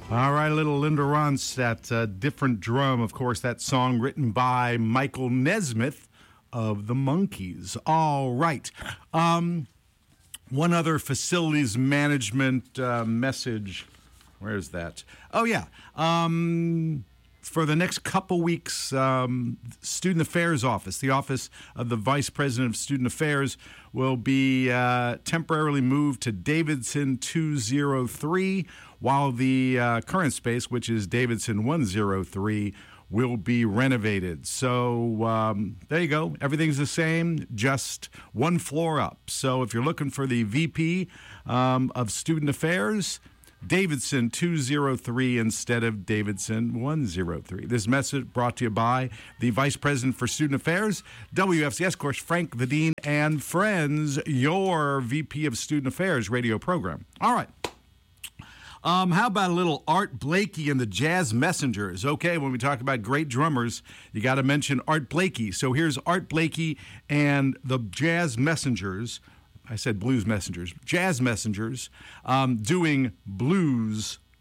All right, a little Linda Ronstadt, Different Drum. Of course, that song written by Michael Nesmith of the Monkees. All right. One other facilities management message. Where's that? Oh, yeah. For the next couple weeks, Student Affairs Office, the Office of the Vice President of Student Affairs, will be temporarily moved to Davidson 203, while the current space, which is Davidson 103, will be renovated. So there you go. Everything's the same, just one floor up. So if you're looking for the VP of Student Affairs, Davidson 203 instead of Davidson 103. This message brought to you by the Vice President for Student Affairs, WFCS, of course, Frank the Dean and Friends, your VP of Student Affairs radio program. All right. How about a little Art Blakey and the Jazz Messengers? Okay, when we talk about great drummers, you got to mention Art Blakey. So here's Art Blakey and the Jazz Messengers. I said blues messengers, jazz messengers, doing Blues